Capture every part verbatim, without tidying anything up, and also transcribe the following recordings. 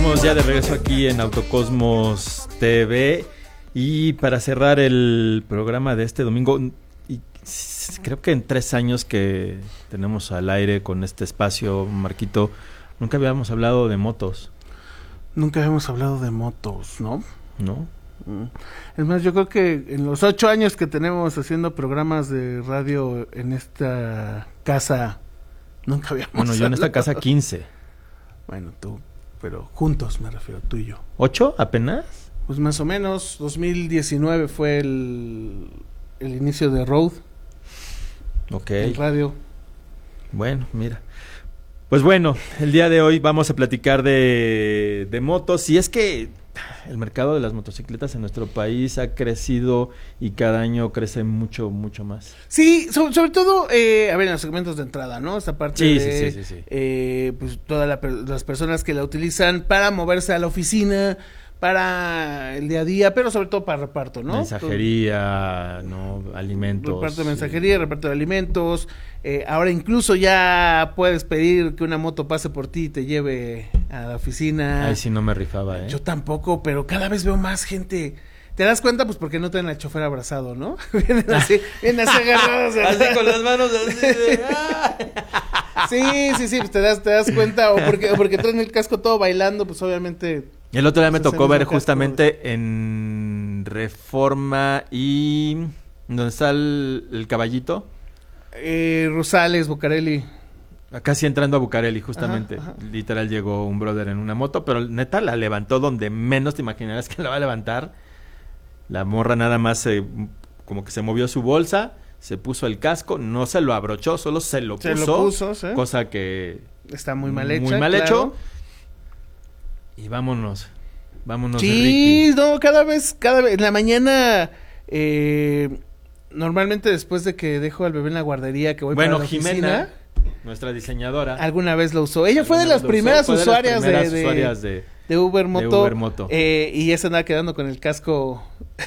estamos ya de regreso aquí en Autocosmos T V y para cerrar el programa de este domingo, y creo que en tres años que tenemos al aire con este espacio, Marquito, nunca habíamos hablado de motos. Nunca habíamos hablado de motos, ¿no? ¿No? Es más, yo creo que en los ocho años que tenemos haciendo programas de radio en esta casa, nunca habíamos Bueno, yo en esta hablado. casa quince. Bueno, tú, pero juntos me refiero, tú y yo. ¿Ocho apenas? Pues más o menos, dos mil diecinueve fue el, el inicio de Road. Ok. En radio. Bueno, mira. Pues bueno, el día de hoy vamos a platicar de, de motos. Y es que el mercado de las motocicletas en nuestro país ha crecido y cada año crece mucho, mucho más. Sí, sobre, sobre todo, eh, a ver, en los segmentos de entrada, ¿no? Esta parte Sí, de, sí, sí, sí, sí. Eh, pues todas la, las personas que la utilizan para moverse a la oficina, para el día a día, pero sobre todo para reparto, ¿no? Mensajería, ¿no? Alimentos. Reparto de mensajería, reparto de alimentos. Eh, ahora incluso ya puedes pedir que una moto pase por ti y te lleve a la oficina. Ay, sí, no me rifaba, ¿eh? Yo tampoco, pero cada vez veo más gente. ¿Te das cuenta? Pues porque no tienen al chofer abrazado, ¿no? Vienen así, vienen así agarrados. Así con las manos así de... Sí, sí, sí, pues te das, te das cuenta, o porque, o porque traen el casco todo bailando, pues obviamente. El otro día me pues, tocó el ver mismo justamente casco en Reforma y... ¿Dónde está el, el caballito? Eh, Rosales, Bucareli. Casi entrando a Bucareli, justamente. Ajá, ajá. Literal llegó un brother en una moto, pero neta la levantó donde menos te imaginarás que la va a levantar. La morra nada más se, como que se movió su bolsa, se puso el casco, no se lo abrochó, solo se lo Se puso. lo puso, ¿sí? Cosa que... Está muy mal hecha. Muy mal claro. hecho. Y vámonos. Vámonos de Sí, Ricky. no, cada vez, cada vez, en la mañana, eh, normalmente después de que dejo al bebé en la guardería, que voy Bueno, para la Jimena, oficina, nuestra diseñadora. alguna vez lo usó. Ella fue de alguna las vez lo primeras usó, fue de las usuarias de, primeras de, usuarias de... de Uber Moto. de Uber Moto. Eh, y ella se andaba quedando con el casco.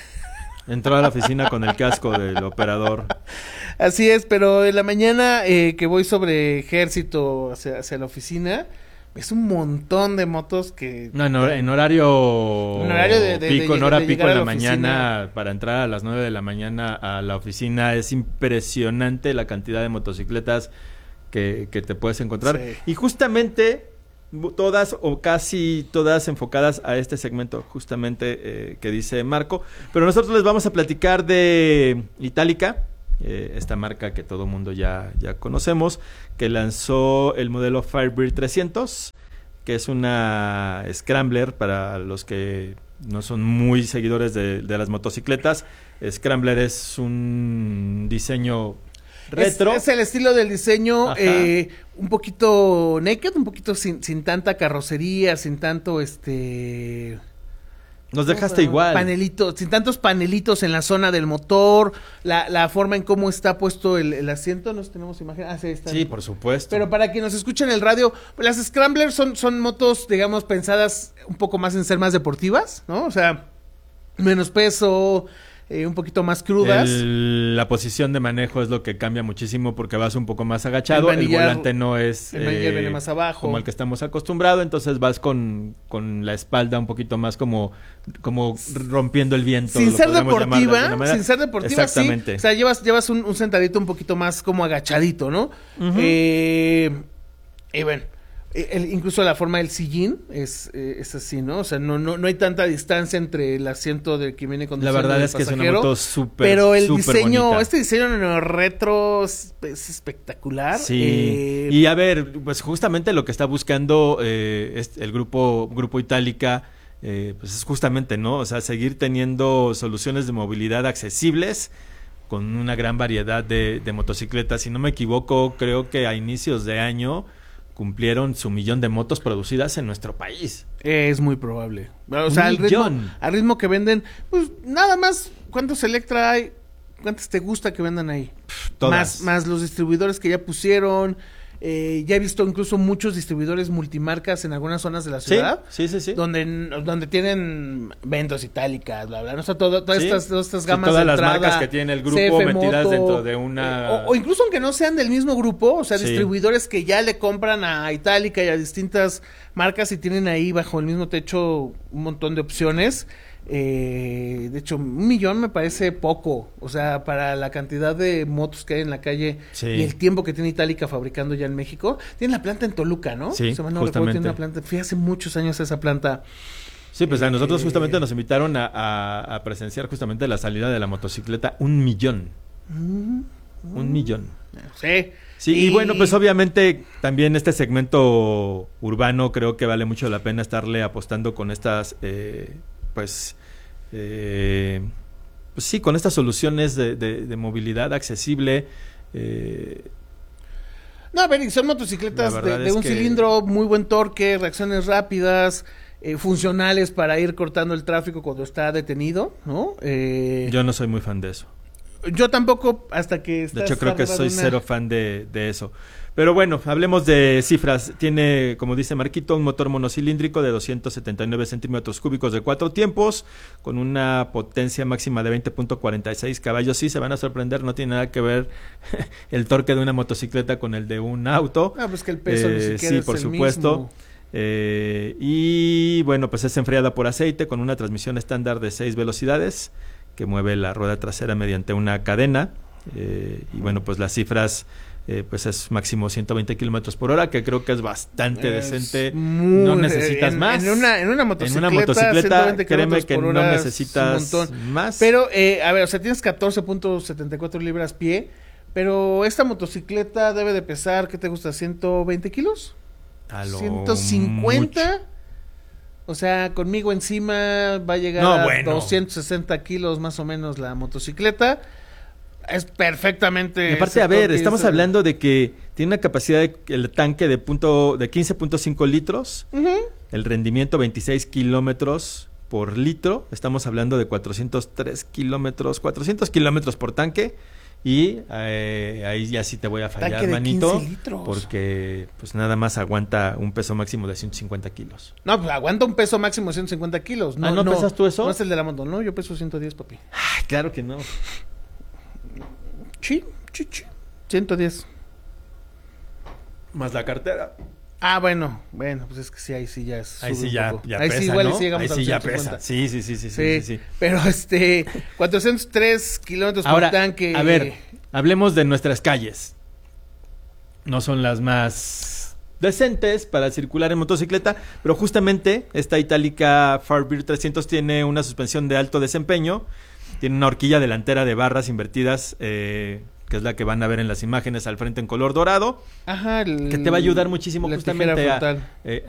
Entró a la oficina con el casco del operador. Así es, pero en la mañana eh, que voy sobre Ejército hacia, hacia la oficina, es un montón de motos que... No, en, hor- en horario, En horario de- de- pico, de en hora de pico llegar en a la, la mañana, oficina. para entrar a las nueve de la mañana a la oficina, es impresionante la cantidad de motocicletas que, que te puedes encontrar. Sí. Y justamente bu- todas o casi todas enfocadas a este segmento justamente eh, que dice Marco. Pero nosotros les vamos a platicar de Itálica, eh, esta marca que todo mundo ya, ya conocemos, que lanzó el modelo Firebird trescientos, que es una Scrambler para los que no son muy seguidores de, de las motocicletas. Scrambler es un diseño retro. Es, es el estilo del diseño, Ajá. eh, un poquito naked, un poquito sin, sin tanta carrocería, sin tanto este... Nos dejaste igual. Panelitos, sin tantos panelitos en la zona del motor, la, la forma en cómo está puesto el, el asiento, ¿nos tenemos imagen? Ah, sí, está. Sí, por supuesto. Pero para quien nos escucha en el radio, pues las Scramblers son, son motos, digamos, pensadas un poco más en ser más deportivas, ¿no? O sea, menos peso, eh, un poquito más crudas. El- la posición de manejo es lo que cambia muchísimo porque vas un poco más agachado. El El, manillar- volante no es el manillar viene más abajo. como el que estamos acostumbrados, entonces vas con, con la espalda un poquito más como, como rompiendo el viento. Sin lo ser podríamos llamar de alguna deportiva, manera. sin ser deportiva, Exactamente. sí. O sea, llevas, llevas un, un sentadito un poquito más como agachadito, ¿no? Ujú. eh, y bueno, el, incluso la forma del sillín es, eh, es así, ¿no? O sea, no, no, no hay tanta distancia entre el asiento del que viene con La verdad es que es una moto súper, pero el súper diseño, bonita. este diseño neo retro es, es espectacular. Sí, eh, y a ver, pues justamente lo que está buscando eh, este- el grupo Grupo Itálica, eh, pues es justamente, ¿no? O sea, seguir teniendo soluciones de movilidad accesibles con una gran variedad de, de motocicletas. Si no me equivoco, creo que a inicios de año cumplieron su millón de motos producidas en nuestro país. Es muy probable. O Un sea, al ritmo, millón. al ritmo que venden, pues nada más, ¿cuántos Electra hay? ¿Cuántas te gusta que vendan ahí? Todas. Más, más los distribuidores que ya pusieron. Eh, ya he visto incluso muchos distribuidores multimarcas en algunas zonas de la Sí, ciudad. sí, sí, sí. Donde, donde tienen ventos itálicas, bla, bla. No está todo, todas, Sí. estas, todas estas Sí, gamas todas de las entrada, marcas que tiene el grupo C F metidas Moto, dentro de una... eh, o, o incluso aunque no sean del mismo grupo, o sea, Sí. distribuidores que ya le compran a Itálica y a distintas marcas y tienen ahí bajo el mismo techo un montón de opciones. Eh, de hecho, un millón me parece poco, o sea, para la cantidad de motos que hay en la calle Sí. y el tiempo que tiene Itálica fabricando ya en México. Tiene la planta en Toluca, ¿no? Sí, Si mal no recuerdo, justamente. tiene una planta. Fui hace muchos años a esa planta. Sí, pues a nosotros Eh, justamente nos invitaron a, a- a presenciar justamente la salida de la motocicleta. Un millón. Mm, Un millón. Sí. Sí, y bueno, pues obviamente también este segmento urbano creo que vale mucho la pena estarle apostando con estas, eh, pues, eh, pues sí, con estas soluciones de, de- de movilidad accesible. eh, No, a ver, y son motocicletas La de, verdad de es un que- cilindro, muy buen torque, reacciones rápidas, eh, funcionales para ir cortando el tráfico cuando está detenido, ¿no? Eh, yo, yo no soy muy fan de eso. tampoco, hasta que De estás hecho, creo que arriba soy de una- cero fan de, de eso. Pero bueno, hablemos de cifras. Tiene, como dice Marquito, un motor monocilíndrico de doscientos setenta y nueve centímetros cúbicos de cuatro tiempos, con una potencia máxima de veinte punto cuarenta y seis caballos. Sí, se van a sorprender, no tiene nada que ver el torque de una motocicleta con el de un auto. Ah, pues que el peso ni Eh, siquiera sí, es por el supuesto. mismo. Eh, y bueno, pues es enfriada por aceite con una transmisión estándar de seis velocidades que mueve la rueda trasera mediante una cadena. Eh, y bueno, pues las cifras, eh, pues es máximo ciento veinte kilómetros por hora, que creo que es bastante Es decente. muy- No necesitas en- más. En una, en una En motocicleta, una motocicleta, ciento veinte créeme kilómetros que por no hora es necesitas un montón. más. Pero, eh, a ver, o sea, tienes catorce punto setenta y cuatro libras pie, pero esta motocicleta debe de pesar, ¿qué te gusta? ¿ciento veinte kilos? A lo ¿ciento cincuenta? mucho. O sea, conmigo encima va a llegar No, a bueno. doscientos sesenta kilos más o menos la motocicleta. Es perfectamente... Y aparte, ese a ver, torque, estamos ese- hablando de que tiene una capacidad de el tanque de punto de quince punto cinco litros, Ujú. el rendimiento veintiséis kilómetros por litro. Estamos hablando de cuatrocientos tres kilómetros, cuatrocientos kilómetros por tanque. Y eh, ahí ya sí te voy a fallar, Tanque de manito, quince litros. porque pues nada más aguanta un peso máximo de ciento cincuenta kilos. No, pues aguanta un peso máximo de ciento cincuenta kilos. No, Ah, ¿no pesas tú eso? No es el de la moto, no, yo peso ciento diez, papi. Ay, claro que no. Sí, sí, sí. ciento diez. Más la cartera. Ah, bueno, bueno, pues es que sí, ahí sí ya es. Ahí sube sí un ya, poco. ya ahí pesa, sí igual y ¿no? sí llegamos Ahí a sí los ya ciento cincuenta. pesa. Sí, sí, sí, sí, sí, Sí, sí, sí. pero este, cuatrocientos tres kilómetros por Ahora, tanque. a ver, hablemos de nuestras calles. No son las más decentes para circular en motocicleta, pero justamente esta Itálica Firebird trescientos tiene una suspensión de alto desempeño, tiene una horquilla delantera de barras invertidas, eh, que es la que van a ver en las imágenes al frente en color dorado, Ajá, el- que te va a ayudar muchísimo la justamente tijera a, frontal. eh,